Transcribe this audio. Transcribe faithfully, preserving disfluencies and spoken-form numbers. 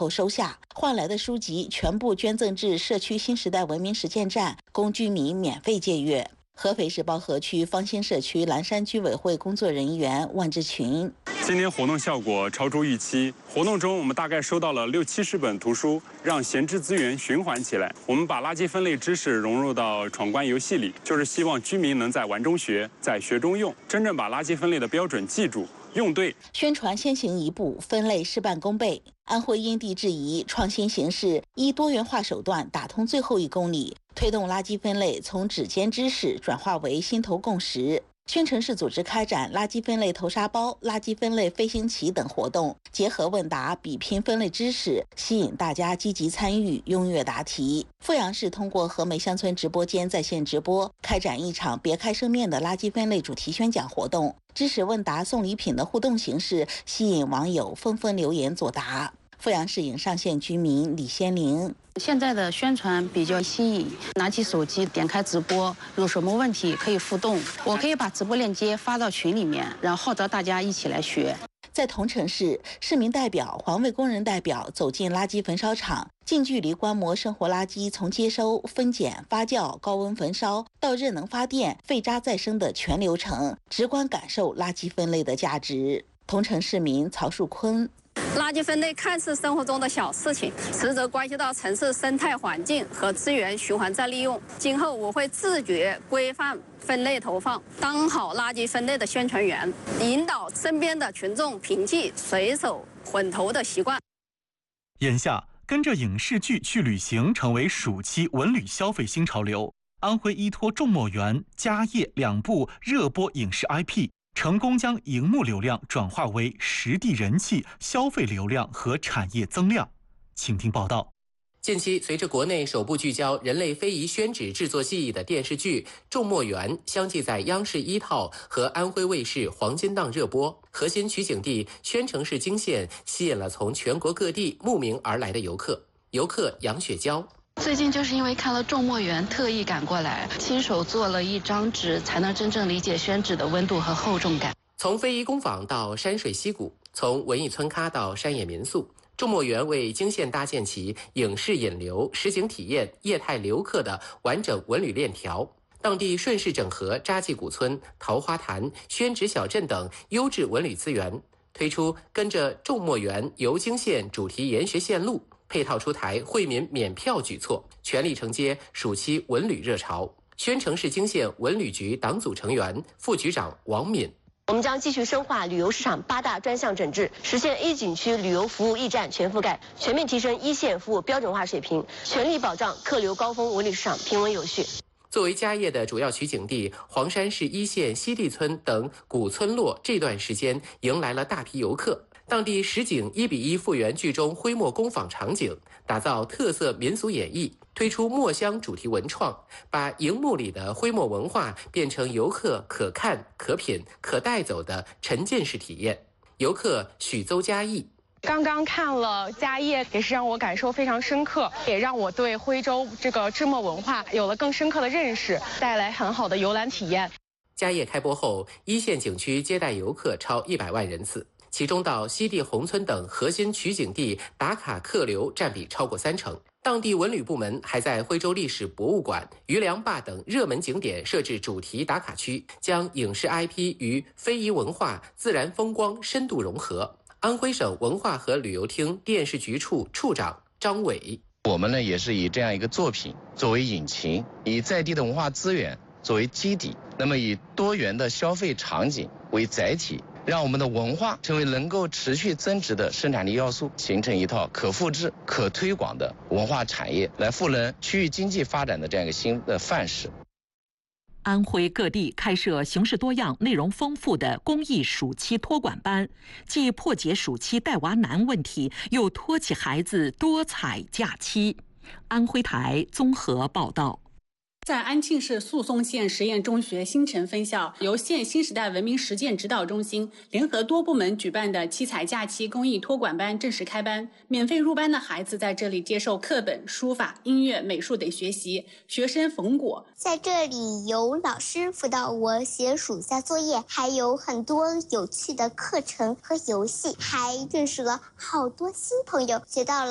后收下，换来的书籍全部捐赠至社区新时代文明实践站，供居民免费借阅。合肥市包河区芳兴社区蓝山居委会工作人员万志群： 今年活动效果超出预期。活动中，我们大概收到了六七十本图书，让闲置资源循环起来。我们把垃圾分类知识融入到闯关游戏里，就是希望居民能在玩中学，在学中用，真正把垃圾分类的标准记住。用对， 宣传先行一步，分类事半功倍。安徽因地制宜，创新形式，以多元化手段打通最后一公里，推动垃圾分类从指尖知识转化为心头共识。宣城市组织开展垃圾分类投沙包、垃圾分类飞行棋等活动，结合问答、比拼分类知识，吸引大家积极参与、踊跃答题。阜阳市通过和美乡村直播间在线直播，开展一场别开生面的垃圾分类主题宣讲活动，知识问答送礼品的互动形式，吸引网友纷纷留言作答。阜阳市颍上县居民李先玲： 现在的宣传比较新颖，拿起手机点开直播，有什么问题可以互动，我可以把直播链接发到群里面，然后号召大家一起来学。 在同城市，市民代表、环卫工人代表走进垃圾焚烧厂，近距离观摩生活垃圾从接收、分拣、发酵、高温焚烧到热能发电、废渣再生的全流程，直观感受垃圾分类的价值。同城市民曹树坤： 垃圾分类看似生活中的小事情，实则关系到城市生态环境和资源循环再利用。今后我会自觉规范分类投放，当好垃圾分类的宣传员，引导身边的群众摒弃随手混投的习惯。 眼下，跟着影视剧去旅行成为暑期文旅消费新潮流。安徽依托众墨园、家业两部热播影视 I P，成功将荧幕流量转化为实地人气、消费流量和产业增量。请听报道。 近期，随着国内首部聚焦人类非遗宣纸制作技艺的电视剧《众墨园》相继在央视一套和安徽卫视黄金档热播，核心取景地宣城市泾县吸引了从全国各地慕名而来的游客。游客杨雪娇： 最近就是因为看了《众墨园》，特意赶过来，亲手做了一张纸，才能真正理解宣纸的温度和厚重感。 从非遗工坊到山水溪谷，从文艺村咖到山野民宿，众墨园为泾县搭建起影视引流、实景体验、业态留客的完整文旅链条。当地顺势整合扎记古村、桃花潭、宣纸小镇等优质文旅资源，推出跟着众墨园游泾县主题研学线路，配套出台惠民免票举措，全力承接暑期文旅热潮。宣城市泾县文旅局党组成员、副局长王敏： 我们将继续深化旅游市场八大专项整治，实现 A 景区旅游服务驿站全覆盖，全面提升一线服务标准化水平，全力保障客流高峰文旅市场平稳有序。 作为家业的主要取景地，黄山市一线西递村等古村落这段时间迎来了大批游客。当地实景一比一复原剧中徽墨工坊场景，打造特色民俗演绎，推出墨香主题文创，把荧幕里的徽墨文化变成游客可看、可品、可带走的沉浸式体验。游客许邹嘉义： 刚刚看了家业，也是让我感受非常深刻，也让我对徽州这个制墨文化有了更深刻的认识，带来很好的游览体验。 家业开播后，一线景区接待游客超一百万人次，其中到西递宏村等核心取景地打卡客流占比超过三成。当地文旅部门还在徽州历史博物馆、余梁坝等热门景点设置主题打卡区，将影视 I P 与非遗文化、自然风光深度融合。安徽省文化和旅游厅电视局处处长张伟： 我们呢也是以这样一个作品作为引擎，以在地的文化资源作为基底，那么以多元的消费场景为载体，让我们的文化成为能够持续增值的生产力要素，形成一套可复制、可推广的文化产业，来赋能区域经济发展的这样一个新的范式。 安徽各地开设形式多样、内容丰富的公益暑期托管班，既破解暑期带娃难问题，又托起孩子多彩假期。安徽台综合报道。 在安庆市宿松县实验中学新城分校，由县新时代文明实践指导中心联合多部门举办的七彩假期公益托管班正式开班。免费入班的孩子在这里接受课本、书法、音乐、美术等学习。学生冯果在这里有老师辅导我写暑假作业，还有很多有趣的课程和游戏，还认识了好多新朋友，学到了